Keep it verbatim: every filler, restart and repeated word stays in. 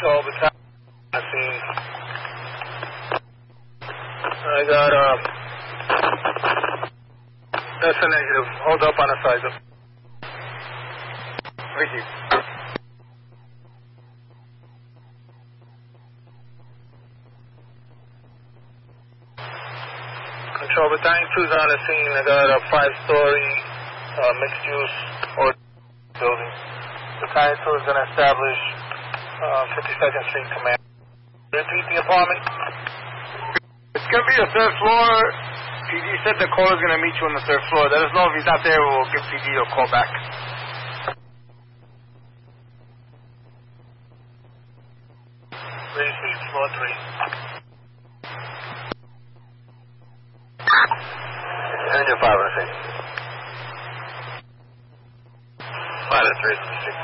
Control battalion on the scene. I got, uh, that's a negative. Hold up on the side. Receive. Control battalion two's on the scene. I got a five-story uh, mixed-use or building. Battalion two is going to establish uh, fifty-second Street Command. Repeat the apartment. It's going to be the third floor. P D said the caller's going to meet you on the third floor. Let us know if he's not there. We'll give P D a call back. Receive, floor three. Engine five on the scene. Pilot three, six.